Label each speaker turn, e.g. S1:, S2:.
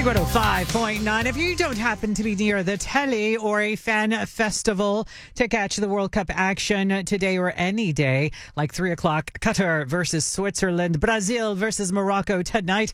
S1: Big 105.9. If you don't happen to be near the telly or a fan festival to catch the World Cup action today or any day, like 3 o'clock, Qatar versus Switzerland, Brazil versus Morocco tonight,